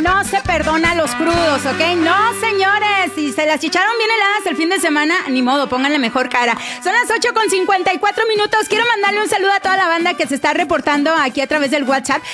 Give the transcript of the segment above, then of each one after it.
no se perdona a los crudos, ¿ok? No, señores, si se las chicharon bien heladas el fin de semana, ni modo, pónganle mejor cara. Son las 8:54. Quiero mandarle un saludo a toda la banda que se está reportando aquí a través del WhatsApp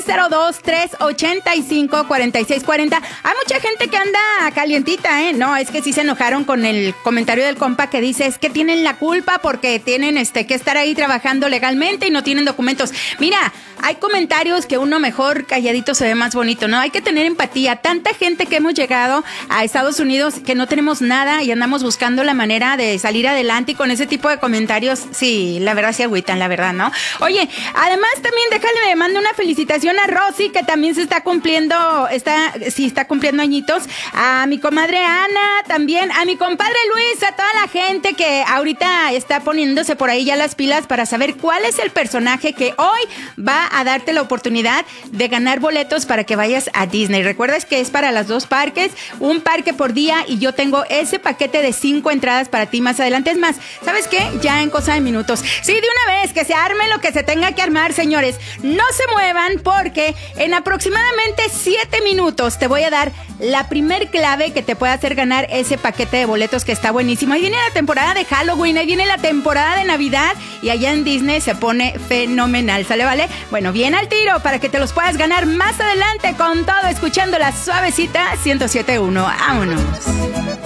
602-385-4640. Hay mucha gente que anda calientita, ¿eh? No, es que sí se enojaron con el comentario del compa que dice, es que tienen la culpa porque tienen que estar ahí trabajando legalmente y no tienen documentos. Mira, hay comentarios que uno mejor calladito se ve más bonito, ¿no? Hay que tener empatía. Tanta gente que hemos llegado a Estados Unidos que no tenemos nada y andamos buscando la manera de salir adelante, y con ese tipo de comentarios, sí, la verdad se agüitan, la verdad, ¿no? Oye, además también déjale, me mando una felicitación a Rosy, que también se está cumpliendo, está cumpliendo añitos, a mi comadre Ana, también a mi compadre Luis, a toda la gente que ahorita está poniéndose por ahí ya las pilas para saber cuál es el personaje que hoy va a darte la oportunidad de ganar boletos para que vayas a Disney. Recuerdas que es para los 2 parques, un parque por día, y yo tengo ese paquete de 5 entradas para ti más adelante. Es más, ¿sabes qué? Ya en cosa de minutos. Sí, de una vez, que se arme lo que se tenga que armar, señores. No se muevan porque en aproximadamente 7 minutos te voy a dar la primer clave que te puede hacer ganar ese paquete de boletos que está buenísimo. Ahí viene la temporada de Halloween, ahí viene la temporada de Navidad y allá en Disney se pone fenomenal, ¿sale, vale? Bueno, bien al tiro para que te los puedas ganar más adelante con todo, escuchando la suavecita 107.1. ¡Vámonos!